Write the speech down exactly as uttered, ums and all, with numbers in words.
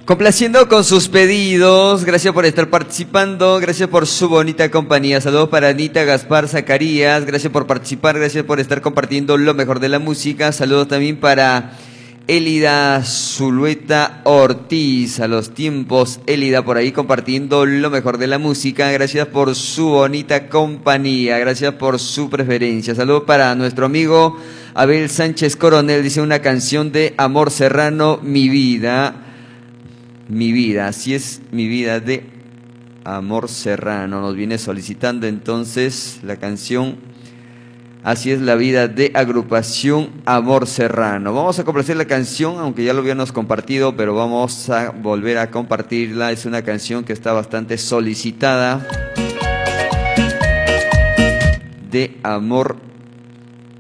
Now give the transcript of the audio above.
Complaciendo con sus pedidos, gracias por estar participando, gracias por su bonita compañía. Saludos para Anita, Gaspar, Zacarías, gracias por participar, gracias por estar compartiendo lo mejor de la música. Saludos también para Elida Zulueta Ortiz, a los tiempos, Elida por ahí compartiendo lo mejor de la música. Gracias por su bonita compañía, gracias por su preferencia. Saludos para nuestro amigo Abel Sánchez Coronel, dice una canción de Amor Serrano, Mi Vida. Mi vida, así es, Mi Vida de Amor Serrano. Nos viene solicitando entonces la canción Así es la vida de agrupación Amor Serrano. Vamos a complacer la canción, aunque ya lo habíamos compartido, pero vamos a volver a compartirla. Es una canción que está bastante solicitada, de Amor